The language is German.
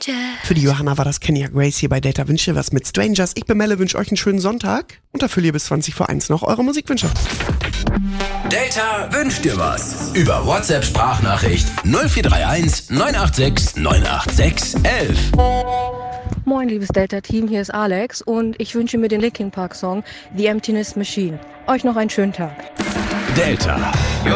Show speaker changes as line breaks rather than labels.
Für die Johanna war das Kenya Grace hier bei Delta Wünsche was mit Strangers. Ich bin Melle, wünsche euch einen schönen Sonntag und erfülle ihr bis 20 vor 1 noch eure Musikwünsche.
Delta wünscht dir was. Über WhatsApp-Sprachnachricht 0431 986 986 11.
Moin, liebes Delta-Team, hier ist Alex und ich wünsche mir den Linkin Park-Song The Emptiness Machine. Euch noch einen schönen Tag.
Delta.